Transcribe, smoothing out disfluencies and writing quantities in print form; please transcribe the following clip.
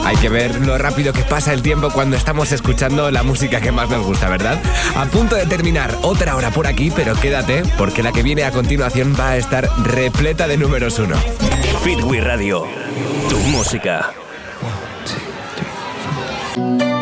Hay que ver lo rápido que pasa el tiempo cuando estamos escuchando la música que más nos gusta, ¿verdad? A punto de terminar otra hora por aquí, pero quédate, porque la que viene a continuación va a estar repleta de números 1. Hit Radio, tu música.